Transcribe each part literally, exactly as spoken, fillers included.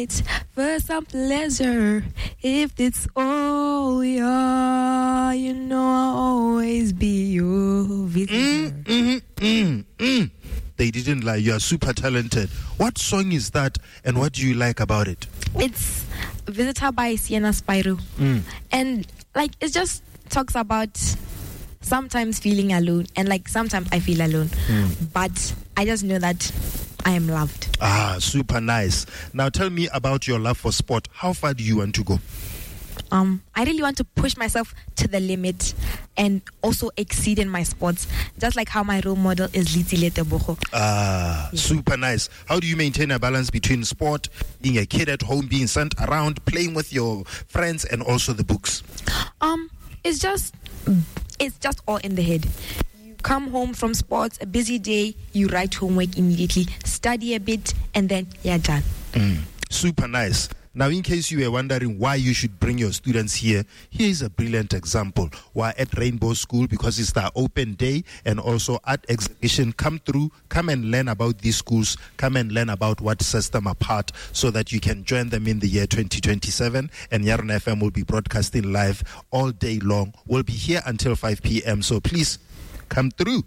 fight for some pleasure. If it's all we are, you know I'll always be your visitor. Mm, mm, mm, mm. They didn't lie. You are super talented. What song is that, and what do you like about it? It's Visitor by Sienna Spyro. Mm. And like it just talks about sometimes feeling alone, and like sometimes I feel alone. Mm. But I just know that I am loved. Ah, super nice. Now tell me about your love for sport. How far do you want to go? Um, I really want to push myself to the limit and also exceed in my sports, just like how my role model is Litsile Tebogo. Ah, yeah. Super nice. How do you maintain a balance between sport, being a kid at home, being sent around, playing with your friends, and also the books? Um, it's just, it's just all in the head. You come home from sports, a busy day, you write homework immediately, study a bit, and then you're done. Mm. Super nice. Now, in case you were wondering why you should bring your students here, here is a brilliant example. We're at Rainbow School because it's the open day and also art exhibition. Come through, come and learn about these schools, come and learn about what sets them apart so that you can join them in the year twenty twenty-seven. And Yarn F M will be broadcasting live all day long. We'll be here until five p.m. So please come through.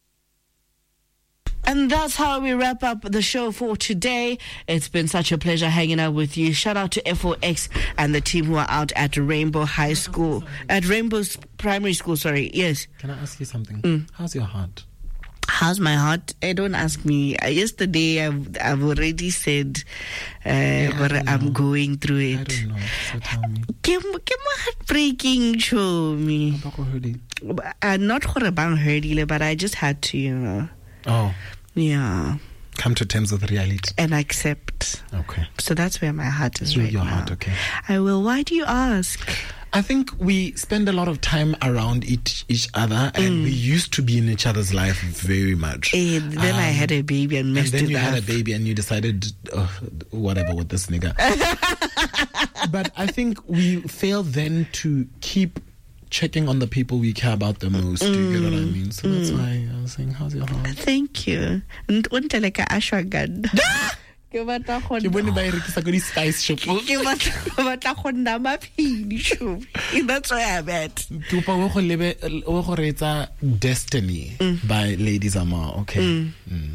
And that's how we wrap up the show for today. It's been such a pleasure hanging out with you. Shout out to F O X and the team who are out at Rainbow High School, at Rainbow's Primary School, sorry. Yes. Can I ask you something? Mm. How's your heart? How's my heart? Eh, don't ask me. Uh, yesterday, I've, I've already said uh, yeah, I'm going through it. I don't know. So tell me. Ke heartbreaking, show me. Uh, not for bang hurdile, but I just had to, you know. Oh. Yeah. Come to terms with reality. And accept. Okay. So that's where my heart is Through right your now. heart, okay. I will. Why do you ask? I think we spend a lot of time around each, each other, and mm. we used to be in each other's life very much. And then um, I had a baby and messed it up. And then you up. had a baby and you decided, oh, whatever with this nigga. But I think we fail then to keep checking on the people we care about the most. Mm. Do you get what I mean? So that's mm. why I was saying, how's your heart? Thank you. And like a ashwagandha. Ke batla go ke bone ba e rekisa go di spice shop ke batla go nna maphedi shop. That's why I'm at. Ke pa go lebe o go retsa Destiny mm. by Lady Zama. Okay. Mm. Mm.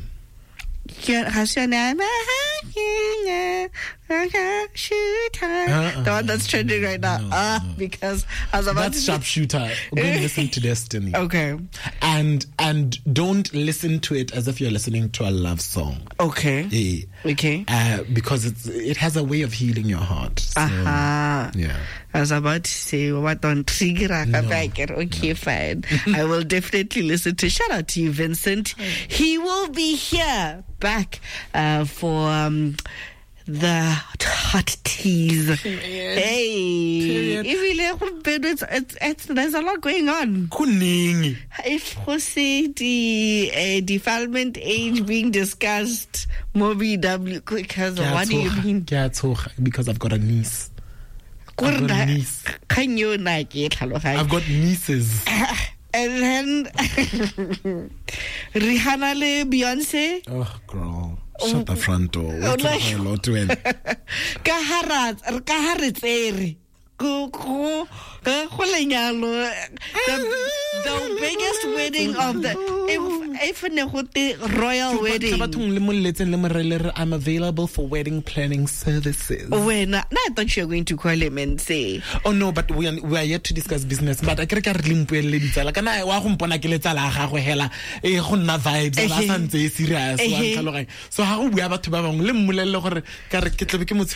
The one that's trending right now. No, ah, no. Because I was about that's to Sharpshooter. Go and listen to Destiny. Okay. And and don't listen to it as if you're listening to a love song. Okay. Yeah. Okay. Uh, because it's it has a way of healing your heart. So, uh-huh. Yeah. I was about to say, what don't trigger no, okay, no. Fine. I will definitely listen to. Shout out to you, Vincent. He will be here back uh, for um, the hot teas. Hey, it's, it's, it's, there's a lot going on. If Jose the uh, defilement age being discussed, Moby W, because what do you mean? Because I've got a niece. I've got a niece. I've got nieces. And then Rihanna le Beyonce. Oh, girl. Shut the front door. What's the hell out to it? Kaharat, kaharit, the, the biggest wedding of the if, if royal wedding. I'm available for wedding planning services. When I thought you were going to call him and say, oh no, but we are, we are yet to discuss business. But I can't limp like I want to hela e gonna vibes la santse serious. So how we have to ba bang le mmolelle gore ka re ke tle ke mo